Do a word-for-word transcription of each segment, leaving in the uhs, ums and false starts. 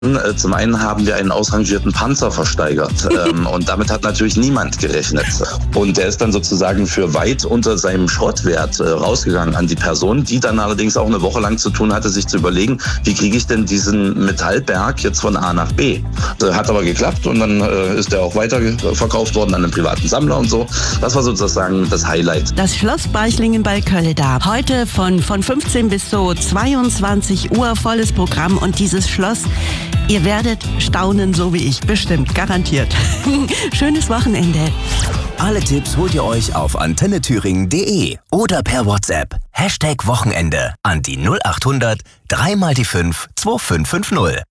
Äh, Zum einen haben wir einen ausrangierten Panzer versteigert ähm, und damit hat natürlich niemand gerechnet. Und der ist dann sozusagen für weit unter seinem Schrottwert äh, rausgegangen an die Person, die dann allerdings auch eine Woche lang zu tun hatte, sich zu überlegen, wie kriege ich denn diesen Metallberg jetzt von A nach B. Äh, hat aber geklappt und dann äh, ist der auch weiter verkauft worden an einen privaten Sammler und so. Das war sozusagen das Highlight. Das Schloss Beichling bei Kölleda. Heute von, von fünfzehn bis so zweiundzwanzig Uhr volles Programm und dieses Schloss, ihr werdet staunen, so wie ich. Bestimmt, garantiert. Schönes Wochenende. Alle Tipps holt ihr euch auf antenne thüringen punkt de oder per WhatsApp. Hashtag Wochenende an die null acht hundert drei mal die fünf zwei fünf fünf null.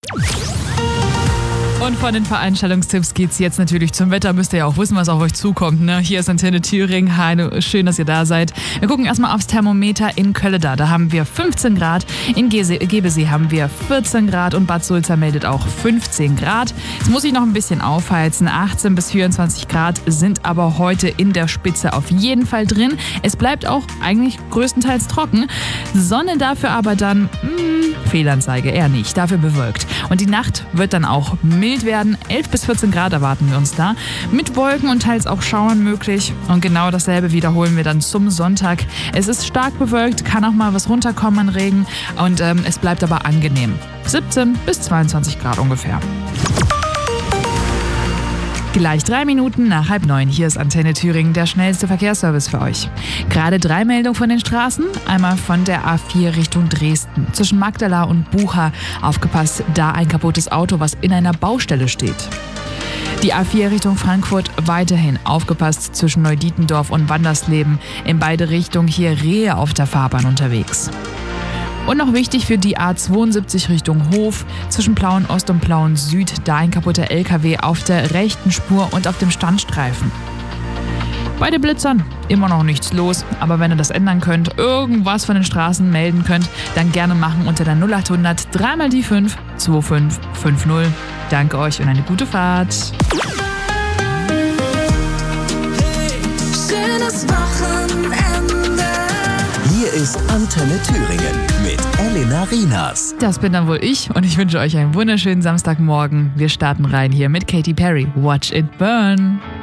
Und von den Veranstaltungstipps geht's jetzt natürlich zum Wetter. Müsst ihr ja auch wissen, was auf euch zukommt. Ne? Hier ist Antenne Thüringen. Hallo, schön, dass ihr da seid. Wir gucken erstmal aufs Thermometer in Kölleda. Da haben wir fünfzehn Grad. In Gese- Gebesee haben wir vierzehn Grad und Bad Sulza meldet auch fünfzehn Grad. Jetzt muss ich noch ein bisschen aufheizen. achtzehn bis vierundzwanzig Grad sind aber heute in der Spitze auf jeden Fall drin. Es bleibt auch eigentlich größtenteils trocken. Sonne dafür aber dann, mh, Fehlanzeige, eher nicht. Dafür bewölkt. Und die Nacht wird dann auch mild werden. elf bis vierzehn Grad erwarten wir uns da. Mit Wolken und teils auch Schauern möglich. Und genau dasselbe wiederholen wir dann zum Sonntag. Es ist stark bewölkt, kann auch mal was runterkommen an Regen. Und ähm, es bleibt aber angenehm. siebzehn bis zweiundzwanzig Grad ungefähr. Gleich drei Minuten nach halb neun. Hier ist Antenne Thüringen, der schnellste Verkehrsservice für euch. Gerade drei Meldungen von den Straßen. Einmal von der A vier Richtung Dresden. Zwischen Magdala und Bucha. Aufgepasst, da ein kaputtes Auto, was in einer Baustelle steht. Die A vier Richtung Frankfurt weiterhin aufgepasst zwischen Neudietendorf und Wandersleben. In beide Richtungen hier Rehe auf der Fahrbahn unterwegs. Und noch wichtig für die A zweiundsiebzig Richtung Hof, zwischen Plauen Ost und Plauen Süd, da ein kaputter L K W auf der rechten Spur und auf dem Standstreifen. Bei den Blitzern immer noch nichts los, aber wenn ihr das ändern könnt, irgendwas von den Straßen melden könnt, dann gerne machen unter der null acht hundert drei mal die fünf zwei fünf fünf null. Danke euch und eine gute Fahrt. Hey, schönes Wochenende. Hier ist Antenne Thüringen mit Elena Rinas. Das bin dann wohl ich und ich wünsche euch einen wunderschönen Samstagmorgen. Wir starten rein hier mit Katy Perry. Watch it burn.